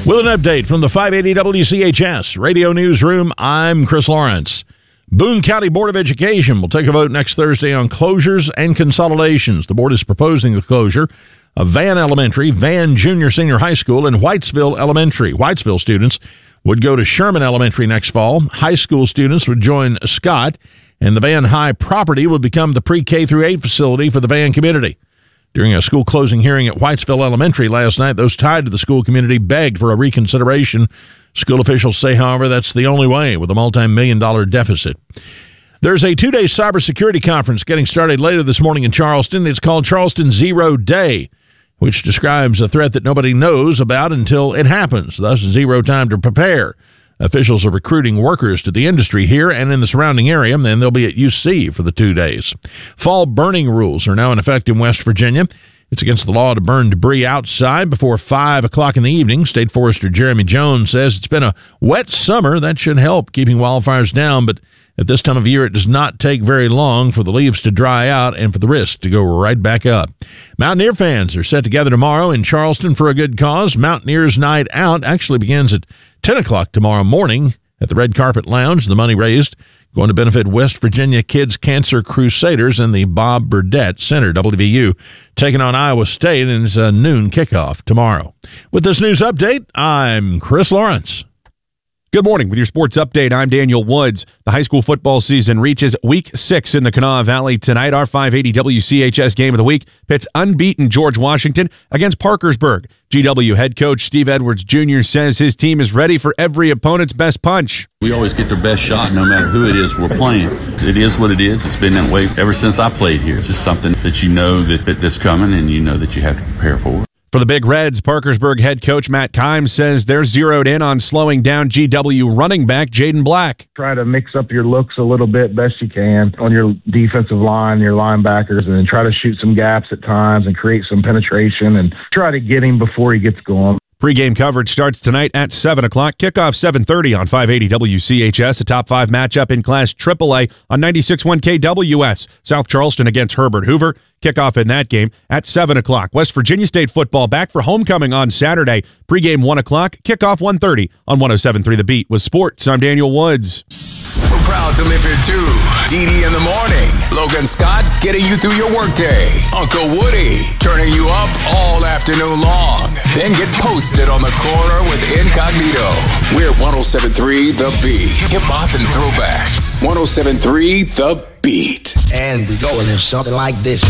With an update from the 580 WCHS Radio Newsroom, I'm Chris Lawrence. Boone County Board of Education will take a vote next Thursday on closures and consolidations. The board is proposing the closure of Van Elementary, Van Junior Senior High School, and Whitesville Elementary. Whitesville students would go to Sherman Elementary next fall. High school students would join Scott, and the Van High property would become the pre-K through 8 facility for the Van community. During a school closing hearing at Whitesville Elementary last night, those tied to the school community begged for a reconsideration. School officials say, however, that's the only way with a multi-million-dollar deficit. There's a 2-day cybersecurity conference getting started later this morning in Charleston. It's called Charleston Zero Day, which describes a threat that nobody knows about until it happens, thus zero time to prepare. Officials are recruiting workers to the industry here and in the surrounding area, and they'll be at UC for the 2 days. Fall burning rules are now in effect in West Virginia. It's against the law to burn debris outside before 5 o'clock in the evening. State Forester Jeremy Jones says it's been a wet summer. That should help keeping wildfires down, but at this time of year, it does not take very long for the leaves to dry out and for the risk to go right back up. Mountaineer fans are set to gather tomorrow in Charleston for a good cause. Mountaineers Night Out actually begins at 10 o'clock tomorrow morning at the Red Carpet Lounge. The money raised going to benefit West Virginia Kids Cancer Crusaders and the Bob Burdett Center. WVU taking on Iowa State, and it's a noon kickoff tomorrow. With this news update, I'm Chris Lawrence. Good morning. With your sports update, I'm Daniel Woods. The high school football season reaches week 6 in the Kanawha Valley tonight. Our 580 WCHS game of the week pits unbeaten George Washington against Parkersburg. GW head coach Steve Edwards Jr. says his team is ready for every opponent's best punch. We always get their best shot no matter who it is we're playing. It is what it is. It's been that way ever since I played here. It's just something that you know that's coming and you know that you have to prepare for. For the Big Reds, Parkersburg head coach Matt Kimes says they're zeroed in on slowing down GW running back Jaden Black. Try to mix up your looks a little bit best you can on your defensive line, your linebackers, and then try to shoot some gaps at times and create some penetration and try to get him before he gets going. Pre-game coverage starts tonight at 7 o'clock. Kickoff 7:30 on 580 WCHS. A top 5 matchup in Class AAA on 96.1 KWS. South Charleston against Herbert Hoover. Kickoff in that game at 7 o'clock. West Virginia State football back for homecoming on Saturday. Pre-game 1 o'clock. Kickoff 1:30 on 107.3 The Beat. With sports, I'm Daniel Woods. We're proud to live here too. Dee in the morning. Logan Scott getting you through your workday. Uncle Woody turning you up all afternoon long. Then get posted on the corner with Incognito. We're 107.3 The Beat. Hip hop and throwbacks. 107.3 The Beat. And we go a little something like this.